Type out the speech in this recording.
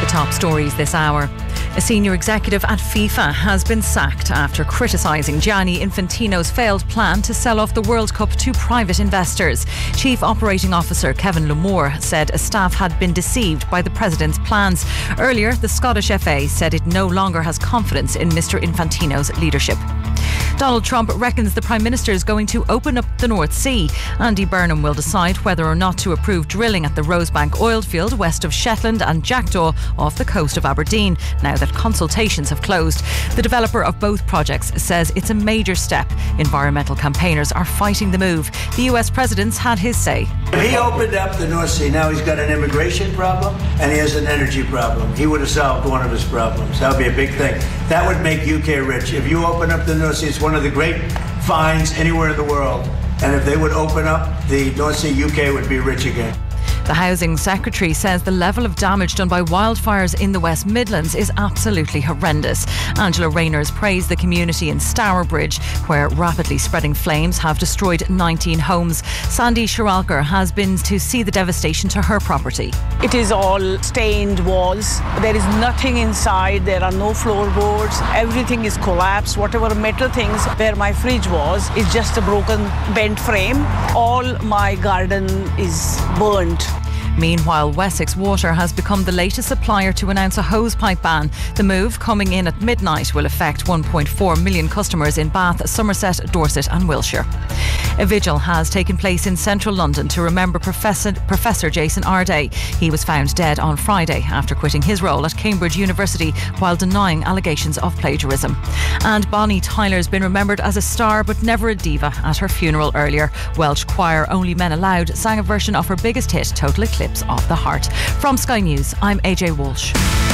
top stories this hour. A senior executive at FIFA has been sacked after criticising Gianni Infantino's failed plan to sell off the World Cup to private investors. Chief Operating Officer Kevin Lamore said a staff had been deceived by the president's plans. Earlier, the Scottish FA said it no longer has confidence in Mr Infantino's leadership. Donald Trump reckons the Prime Minister is going to open up the North Sea. Andy Burnham will decide whether or not to approve drilling at the Rosebank oil field west of Shetland and Jackdaw off the coast of Aberdeen, now that consultations have closed. The developer of both projects says it's a major step. Environmental campaigners are fighting the move. The US President's had his say. If he opened up the North Sea, now he's got an immigration problem and he has an energy problem. He would have solved one of his problems. That would be a big thing. That would make UK rich. If you open up the North Sea, it's one of the great finds anywhere in the world. And if they would open up the North Sea, UK would be rich again. The Housing Secretary says the level of damage done by wildfires in the West Midlands is absolutely horrendous. Angela Rayner's praised the community in Stourbridge, where rapidly spreading flames have destroyed 19 homes. Sandy Shiralkar has been to see the devastation to her property. It is all stained walls. There is nothing inside. There are no floorboards. Everything is collapsed. Whatever metal things where my fridge was is just a broken, bent frame. All my garden is burnt. Meanwhile, Wessex Water has become the latest supplier to announce a hosepipe ban. The move, coming in at midnight, will affect 1.4 million customers in Bath, Somerset, Dorset and Wiltshire. A vigil has taken place in central London to remember Professor Jason Arday. He was found dead on Friday after quitting his role at Cambridge University while denying allegations of plagiarism. And Bonnie Tyler's been remembered as a star but never a diva at her funeral earlier. Welsh choir Only Men Allowed sang a version of her biggest hit, Total Eclipse of the Heart. From Sky News, I'm AJ Walsh.